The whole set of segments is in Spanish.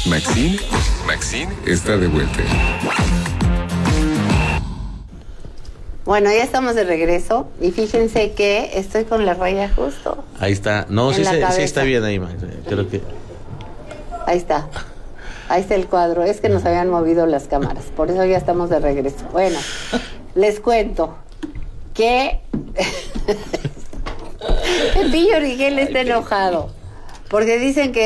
Maxine está de vuelta. Bueno, ya estamos de regreso y fíjense que estoy con la raya justo. Ahí está. No, sí está bien ahí, Max. Creo que... Ahí está. Ahí está el cuadro. Es que nos habían movido las cámaras. Por eso ya estamos de regreso. Bueno, les cuento que Pepillo Origel está enojado. Porque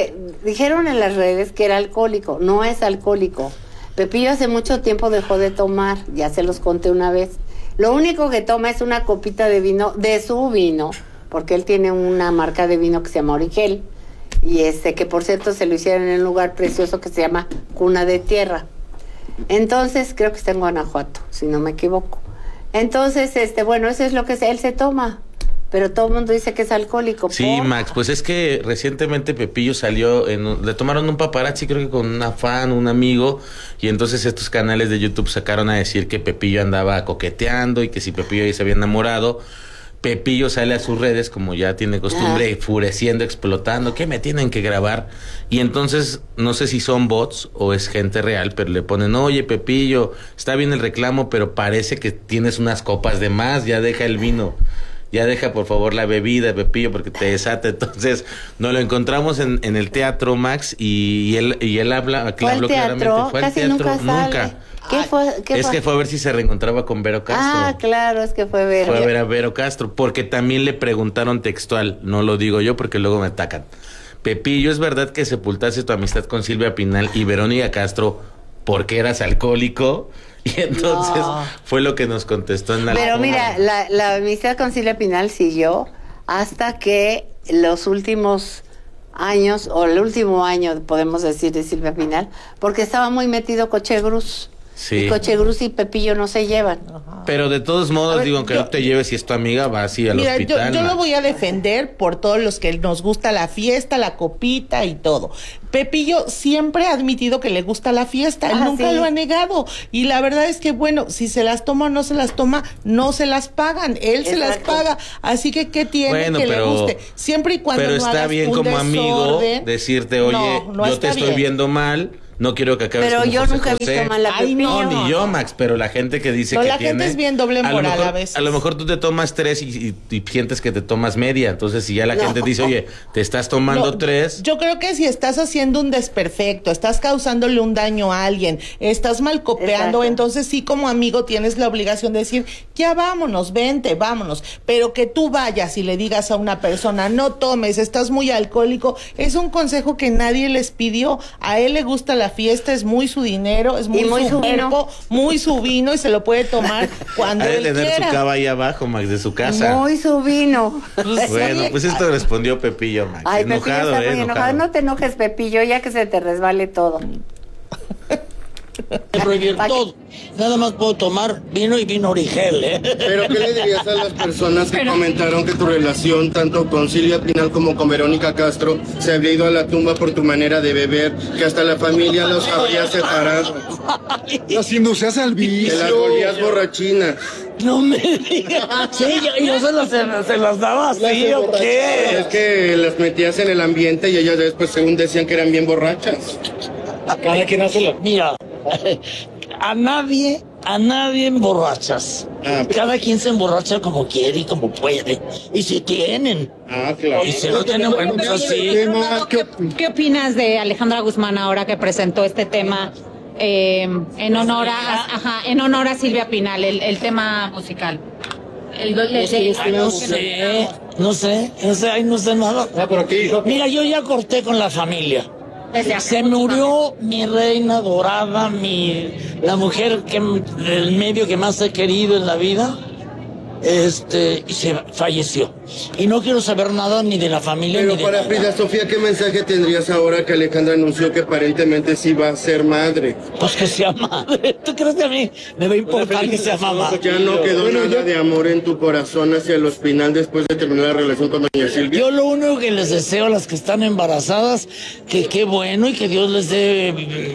dijeron en las redes que era alcohólico. No es alcohólico. Pepillo hace mucho tiempo dejó de tomar. Ya se los conté una vez. Lo único que toma es una copita de vino, de su vino, porque él tiene una marca de vino que se llama Origel, y que por cierto se lo hicieron en un lugar precioso que se llama Cuna de Tierra. Entonces, creo que está en Guanajuato, si no me equivoco. Entonces, bueno, eso es lo que él se toma, pero todo el mundo dice que es alcohólico. Sí, Max, pues es que recientemente Pepillo salió, le tomaron un paparazzi, creo que con una fan, un amigo, y entonces estos canales de YouTube sacaron a decir que Pepillo andaba coqueteando y que si Pepillo ya se había enamorado. Pepillo sale a sus redes, como ya tiene costumbre, enfureciendo, explotando, que me tienen que grabar. Y entonces, no sé si son bots o es gente real, pero le ponen, oye, Pepillo, está bien el reclamo, pero parece que tienes unas copas de más, ya deja el vino. Ya deja, por favor, la bebida, Pepillo, porque te desata. Entonces, nos lo encontramos en el teatro, Max, y él habló claramente. Fue al teatro, nunca. ¿Qué fue? Que fue a ver si se reencontraba con Vero Castro. Ah, claro, es que fue Vero. Fue a ver a Vero Castro, porque también le preguntaron textual, no lo digo yo porque luego me atacan. Pepillo, ¿es verdad que sepultaste tu amistad con Silvia Pinal y Verónica Castro porque eras alcohólico? Y entonces fue lo que nos contestó en la... Pero mira, la amistad con Silvia Pinal siguió hasta que los últimos años, o el último año, podemos decir, de Silvia Pinal, porque estaba muy metido Cochegruz. Sí. Y Cochegruz y Pepillo no se llevan. Pero de todos modos, digo, aunque no te lleves, si es tu amiga, va así al hospital. Yo lo voy a defender por todos los que nos gusta la fiesta, la copita y todo. Pepillo siempre ha admitido que le gusta la fiesta, él nunca lo ha negado. Y la verdad es que, bueno, si se las toma o no se las toma, no se las pagan, él se las paga. Así que, ¿qué tiene que le guste? Siempre y cuando no hagas un desorden. Pero está bien como amigo decirte, oye, yo te estoy viendo mal. No quiero que acabes pero como yo José nunca José. he visto mal a Pepillo. No, ni yo, Max, pero la gente que dice que la gente es bien doble moral a veces. A lo mejor tú te tomas 3 y sientes que te tomas media. Entonces, si ya la gente dice, oye, te estás tomando 3. Yo creo que si estás haciendo un desperfecto, estás causándole un daño a alguien, estás mal copiando, entonces sí, como amigo tienes la obligación de decir, ya vámonos, vente, vámonos. Pero que tú vayas y le digas a una persona, no tomes, estás muy alcohólico, es un consejo que nadie les pidió. A él le gusta la fiesta, es muy su dinero, es muy su cuerpo, muy su vino y se lo puede tomar cuando él quiera. Debe tener su cava ahí abajo, Max, de su casa. Muy su vino. Bueno, pues esto respondió Pepillo, Max. Ay, enojado, Pepillo está muy enojado. No te enojes, Pepillo, ya que se te resbale todo. Prohibir todo. Nada más puedo tomar vino y vino Origel, Pero ¿qué le dirías a las personas que comentaron que tu relación, tanto con Silvia Pinal como con Verónica Castro, se habría ido a la tumba por tu manera de beber, que hasta la familia los habría separado? Las inducías al vicio. Que las volvías borrachinas. No me digas. Sí, yo se las daba así, ¿o qué? Es que las metías en el ambiente y ellas después según decían que eran bien borrachas. Cada quien hace lo... Mira, a nadie emborrachas. Cada quien se emborracha como quiere y como puede. Y si tienen. Claro. Y si no tienen, bueno, pues así. ¿Qué opinas de Alejandra Guzmán ahora que presentó este tema en honor a Silvia Pinal, el tema musical? No sé, ahí no sé nada. Mira, yo ya corté con la familia. Se murió mi reina dorada, la mujer del medio que más he querido en la vida, y se falleció. Y no quiero saber nada ni de la familia ni de Pero para Frida Sofía, ¿qué mensaje tendrías ahora que Alejandra anunció que aparentemente sí va a ser madre? Pues que sea madre. ¿Tú crees que a mí me va a importar que sea mamá? Ya no quedó nada de amor en tu corazón hacia los Pinal después de terminar la relación con doña Silvia. Yo lo único que les deseo a las que están embarazadas, que qué bueno y que Dios les dé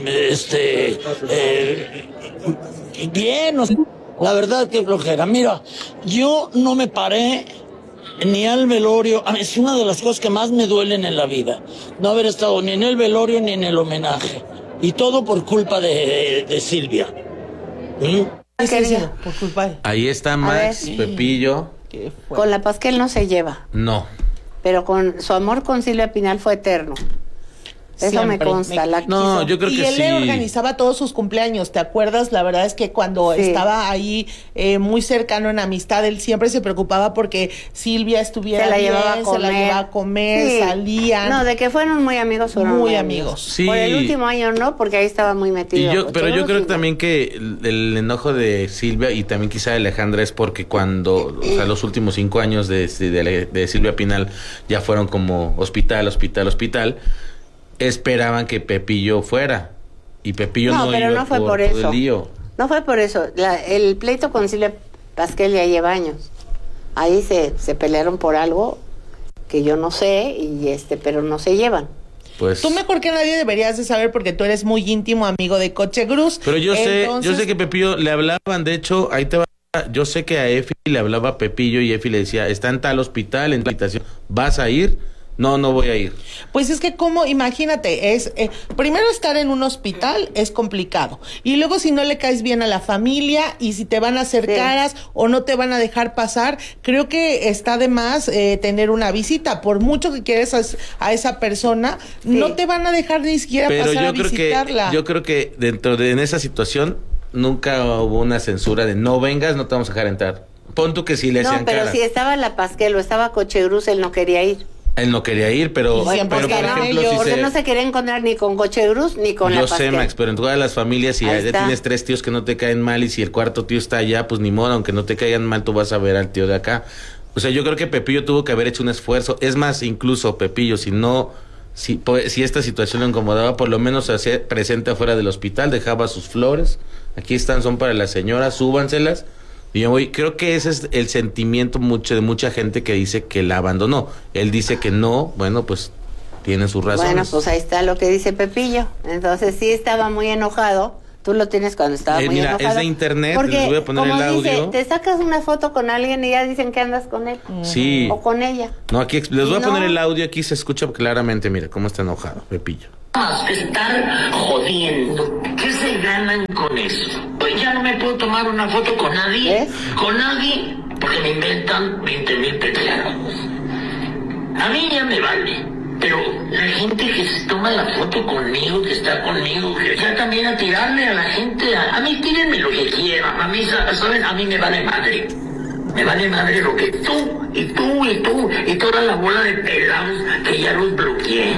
bien, o sea, la verdad que flojera. Mira, yo no me paré ni al velorio. Es una de las cosas que más me duelen en la vida, no haber estado ni en el velorio ni en el homenaje. Y todo por culpa de Silvia. Por culpa de... Ahí está Max, Pepillo. Con la Pasquel no se lleva, No. pero con su amor con Silvia Pinal fue eterno. Eso me consta. No, yo creo que él sí. le organizaba todos sus cumpleaños, ¿te acuerdas? La verdad es que cuando estaba ahí muy cercano en amistad, él siempre se preocupaba porque Silvia estuviera bien, se la llevaba a comer, salían. No, de que fueron muy amigos, fueron muy amigos. Sí. Por el último año no, porque ahí estaba muy metido. Pero yo creo también que el enojo de Silvia y también quizá de Alejandra es porque cuando, o sea, los últimos 5 años de Silvia Pinal ya fueron como hospital, esperaban que Pepillo fuera y Pepillo no pero iba no fue por todo eso. el lío. No fue por eso. El pleito con Silvia Pasquel ya lleva años. Ahí se pelearon por algo que yo no sé pero no se llevan. Pues tú mejor que nadie deberías de saber porque tú eres muy íntimo amigo de Cochegruz. Pero yo sé que Pepillo le hablaban, de hecho, ahí te va. Yo sé que a Efi le hablaba Pepillo y Efi le decía, está en tal hospital, en tal habitación, ¿vas a ir? No voy a ir. Pues es que imagínate, primero estar en un hospital es complicado. Y luego si no le caes bien a la familia y si te van a hacer caras o no te van a dejar pasar, creo que está de más tener una visita. Por mucho que quieres a esa persona, no te van a dejar ni siquiera pasar a visitarla. Yo creo que en esa situación nunca hubo una censura de no vengas, no te vamos a dejar entrar. Pon tú que sí le hacían No, pero caras. si estaba la Pasquel o estaba Cochegruz, él no quería ir. Él no quería ir, pero por ejemplo, porque no se quería encontrar ni con Cochegruz ni con la Pasquel. Yo sé, Max, pero en todas las familias, si ya tienes 3 tíos que no te caen mal y si el cuarto tío está allá, pues ni modo, aunque no te caigan mal, tú vas a ver al tío de acá. O sea, yo creo que Pepillo tuvo que haber hecho un esfuerzo. Es más, incluso Pepillo, si esta situación lo incomodaba, por lo menos se hacía presente afuera del hospital, dejaba sus flores. Aquí están, son para la señora, súbanselas. Y yo creo que ese es el sentimiento de mucha gente que dice que la abandonó. Él dice que no, bueno, pues tiene sus razones. Bueno, pues ahí está lo que dice Pepillo. Entonces sí estaba muy enojado. Tú lo tienes cuando estaba muy enojado. Es de internet, porque, les voy a poner el audio. Dice, te sacas una foto con alguien y ya dicen que andas con él. Sí. O con ella. No, aquí les voy a poner el audio, aquí se escucha claramente, mira cómo está enojado Pepillo. Estar jodiendo. ¿Qué se ganan con eso? Pues ya no me puedo tomar una foto con nadie. Con nadie, porque me inventan 20,000 pretextos. A mí ya me vale. Pero la gente que se toma la foto conmigo, que está conmigo, que ya también a tirarle a la gente, a mí tírenme lo que quieran. A mí, ¿saben? A mí me vale madre. Me vale madre lo que tú y toda la bola de pelados que ya los bloqueé.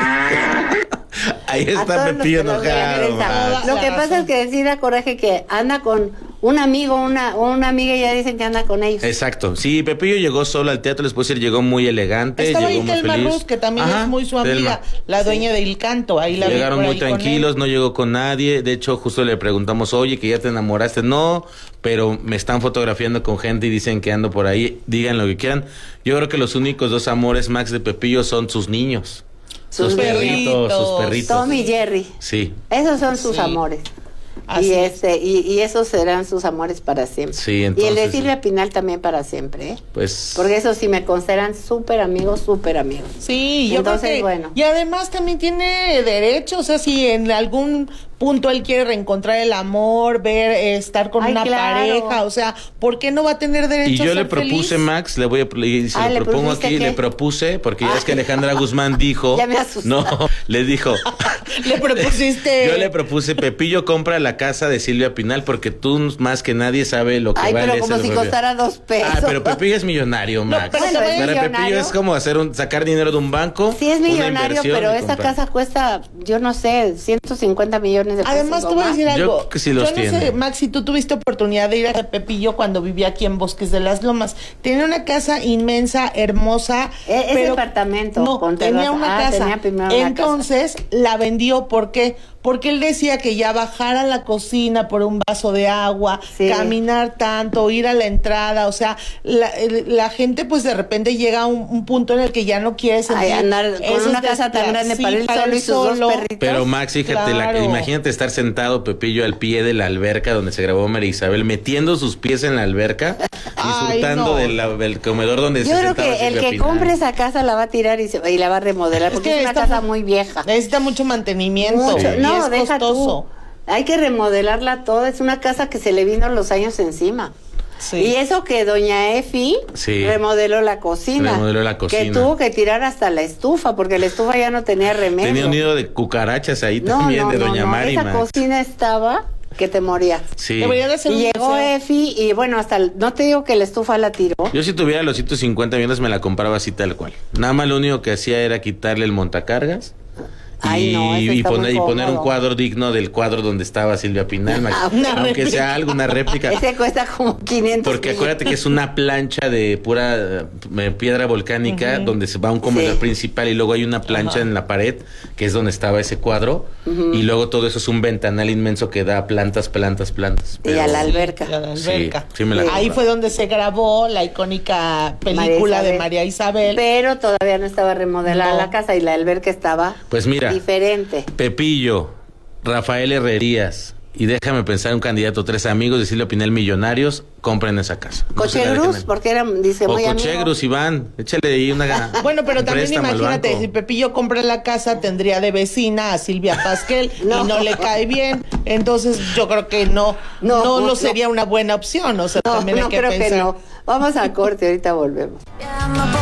Ahí está Pepillo enojado. Lo que pasa es que sí da coraje que anda con un amigo o una amiga y ya dicen que anda con ellos. Exacto. Sí, Pepillo llegó solo al teatro, les puedo decir, llegó muy elegante. Estaba llegó ahí muy Telma feliz. Ruz, que también es muy su amiga, la dueña del Canto. Ahí la llegaron muy tranquilos, no llegó con nadie. De hecho, justo le preguntamos, oye, que ya te enamoraste. No, pero me están fotografiando con gente y dicen que ando por ahí. Digan lo que quieran. Yo creo que los únicos 2 amores, Max, de Pepillo son sus niños. Sus perritos. Tom y Jerry. Sí. Esos son sus amores. Así y esos serán sus amores para siempre. Sí, entonces, y el de Silvia Pinal también para siempre, ¿eh? Pues porque eso sí me consideran súper amigos. Sí, yo entonces, creo que, bueno. Y además también tiene derecho, o sea, si en algún punto él quiere reencontrar el amor, estar con una pareja, o sea, ¿por qué no va a tener derecho y yo a ser le propuse, feliz? Max, le propongo aquí, le propuse, porque ya es que Alejandra Guzmán dijo, ya me asusté. No, le dijo, le propusiste. Yo le propuse, Pepillo compra la casa de Silvia Pinal porque tú más que nadie sabe lo que vale. Pero como si costara $2. Pero Pepillo es millonario, Max. Para Pepillo es como sacar dinero de un banco. Sí es millonario, pero esa casa cuesta, yo no sé, 150 millones de pesos. Además, te voy a decir algo. Yo que sí los tiene. No sé, Max, si tú tuviste oportunidad de ir a Pepillo cuando vivía aquí en Bosques de las Lomas. Tenía una casa inmensa, hermosa. Ese departamento. No, tenía una casa. Entonces, la vendió, ¿por qué? Porque él decía que ya bajar a la cocina por un vaso de agua, caminar tanto, ir a la entrada, o sea, la gente pues de repente llega a un punto en el que ya no quiere sentir andar con una casa tan grande para él solo y sus 2 perritos. Pero Max, fíjate, claro. Imagínate estar sentado Pepillo al pie de la alberca donde se grabó María Isabel, metiendo sus pies en la alberca. disfrutando del comedor donde Yo se creo sentaba que el Silvia que Pinal. compre esa casa la va a tirar y la va a remodelar, porque es una casa muy vieja. Necesita mucho mantenimiento. Sí. Y No, es deja costoso. tú. Hay que remodelarla toda. Es una casa que se le vino los años encima. Sí. Y eso que doña Efi remodeló la cocina. Remodeló la cocina. Que tuvo que tirar hasta la estufa, porque la estufa ya no tenía remedio. Tenía un nido de cucarachas ahí también, de doña Mari. Esa cocina estaba que te morías. Sí. Debería de ser Y un llegó museo. Efi y bueno, no te digo que la estufa la tiró. Yo si tuviera los 150 millones me la compraba así tal cual. Nada más lo único que hacía era quitarle el montacargas. Ay, no, ese y está muy poner un cómodo. cuadro digno del cuadro donde estaba Silvia Pinal, aunque sea alguna réplica. Ese cuesta como 500 Porque acuérdate que es una plancha de pura piedra volcánica donde se va un comedor principal y luego hay una plancha en la pared que es donde estaba ese cuadro y luego todo eso es un ventanal inmenso que da plantas. Y a la alberca. Y a la alberca. Sí, me la Ahí compraba. fue donde se grabó la icónica película de María Isabel. Pero todavía no estaba remodelada la casa y la alberca estaba Pues mira, diferente. Pepillo, Rafael Herrerías y déjame pensar un candidato, 3 amigos de Silvia Pinal millonarios, compren esa casa. No se la dejen Cochegruz, ahí. porque era, dice, O muy amigo. Cochegruz, Iván, échale ahí una. Bueno, pero un también préstamo al imagínate, banco. si Pepillo compra la casa, tendría de vecina a Silvia Pasquel y no le cae bien. Entonces yo creo que no sería una buena opción. O sea, No, también hay no que creo pensar. que no. Vamos a corte, ahorita volvemos.